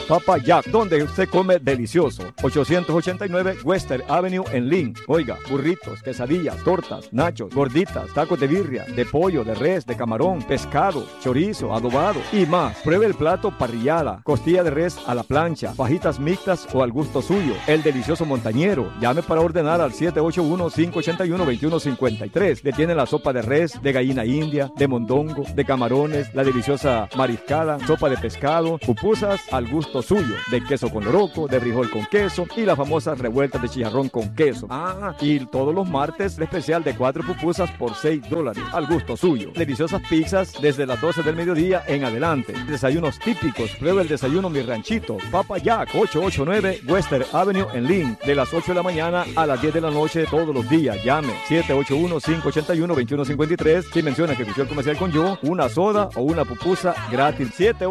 Papa Jack, donde usted come delicioso. 889 Western Avenue en Lynn. Oiga, burritos, quesadillas, tortas, nachos, gorditas, tacos de birria, de pollo, de res, de camarón, pescado, chorizo, adobado y más. Pruebe el plato parrillada, costilla de res a la plancha, fajitas mixtas o al gusto suyo. El delicioso montañero. Llame para ordenar al 781-581-2153. Le tiene la sopa de res, de gallina india, de mondongo, de camarones, la deliciosa mariscada, sopa de pescado, pupusas al gusto suyo, de queso con loroco, de frijol con queso y las famosas revueltas de chicharrón con queso. Y todos los martes el especial de 4 pupusas por $6, al gusto suyo. Deliciosas pizzas desde las 12 del mediodía en adelante. Desayunos típicos. Prueba el desayuno Mi Ranchito. Papa Jack, 889 Western Avenue en Lynn, de las 8 de la mañana a las 10 de la noche todos los días. Llame 781-581-2153. Si menciona que escuchó el comercial con yo, una soda o una pupusa gratis.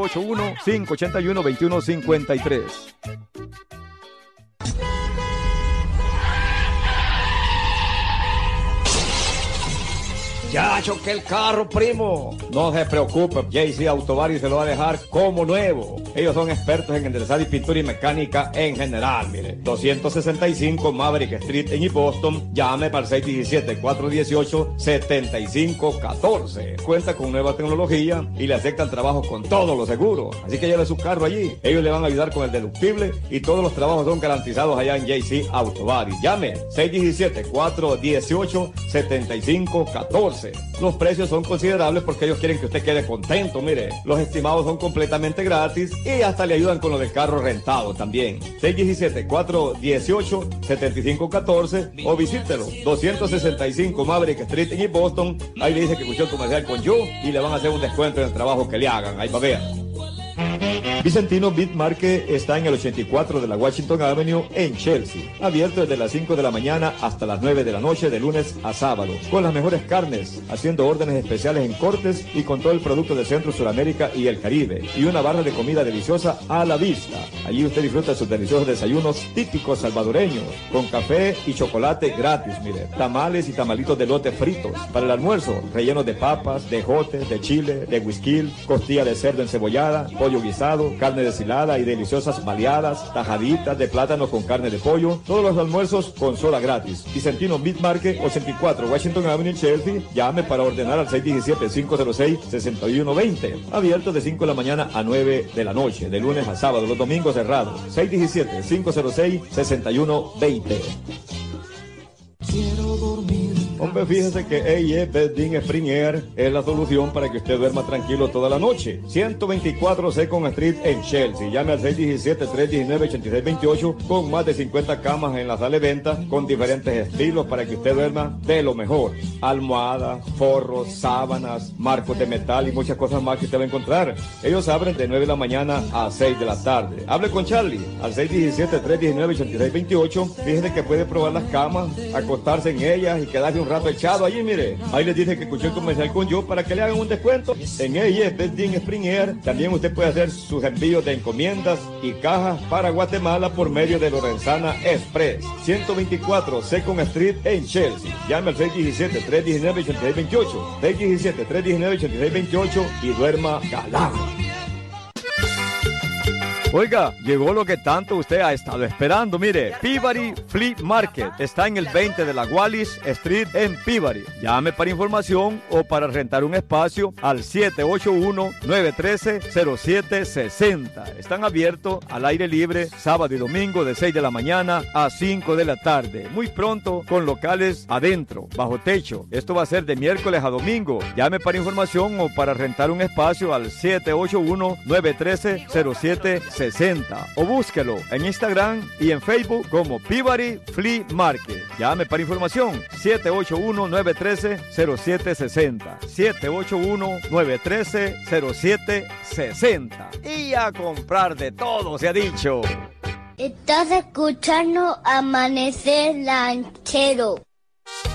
781-581-2153. Ya choqué el carro, primo. No se preocupe, JC Autobody se lo va a dejar como nuevo. Ellos son expertos en enderezar y pintura y mecánica en general, mire. 265 Maverick Street en East Boston. Llame para el 617-418-7514. Cuenta con nueva tecnología y le aceptan trabajos con todos los seguros. Así que lleve su carro allí. Ellos le van a ayudar con el deductible y todos los trabajos son garantizados allá en JC Autobody. Llame 617-418-7514. Los precios son considerables porque ellos quieren que usted quede contento, mire. Los estimados son completamente gratis y hasta le ayudan con lo del carro rentado también. 617-418-7514 o visítelo. 265 Maverick Street en East Boston. Ahí le dice que escuchó el comercial con yo y le van a hacer un descuento en el trabajo que le hagan. Ahí va a ver. Vicentino Beef Market está en el 84 de la Washington Avenue en Chelsea. Abierto desde las 5 de la mañana hasta las 9 de la noche de lunes a sábado. Con las mejores carnes, haciendo órdenes especiales en cortes y con todo el producto de Centro, Sudamérica y el Caribe. Y una barra de comida deliciosa a la vista. Allí usted disfruta de sus deliciosos desayunos típicos salvadoreños. Con café y chocolate gratis, mire. Tamales y tamalitos de lote fritos. Para el almuerzo, rellenos de papas, de jotes, de chile, de whisky, costilla de cerdo encebollada, pollo guisado, carne deshilada y deliciosas baleadas, tajaditas de plátano con carne de pollo. Todos los almuerzos con soda gratis. Vicentino Meat Market, 84 Washington Avenue, Chelsea. Llame para ordenar al 617-506-6120. Abierto de 5 de la mañana a 9 de la noche, de lunes a sábado, los domingos cerrados. 617-506-6120. Quiero dormir. Hombre, fíjese que AES Bedding Spring Air es la solución para que usted duerma tranquilo toda la noche. 124 Second Street en Chelsea. Llame al 617-319-8628 con más de 50 camas en la sala de venta con diferentes estilos para que usted duerma de lo mejor. Almohadas, forros, sábanas, marcos de metal y muchas cosas más que usted va a encontrar. Ellos abren de 9 de la mañana a 6 de la tarde. Hable con Charlie al 617-319-8628. Fíjese que puede probar las camas, acostarse en ellas y quedarse un rato echado allí, mire. Ahí les dice que escuchó el comercial con yo para que le hagan un descuento. En AES Bedding Spring Air también usted puede hacer sus envíos de encomiendas y cajas para Guatemala por medio de Lorenzana Express. 124 Second Street en Chelsea. Llame al 617-319-8628. 617-319-8628 y duerma galán. Oiga, llegó lo que tanto usted ha estado esperando. Mire, Peabody Flea Market está en el 20 de la Wallis Street en Peabody. Llame para información o para rentar un espacio al 781-913-0760. Están abiertos al aire libre sábado y domingo de 6 de la mañana a 5 de la tarde. Muy pronto con locales adentro, bajo techo. Esto va a ser de miércoles a domingo. Llame para información o para rentar un espacio al 781-913-0760. O búsquelo en Instagram y en Facebook como Peabody Flea Market. Llame para información 781-913-0760. 781-913-0760. Y a comprar de todo se ha dicho. Estás escuchando Amanecer Ranchero.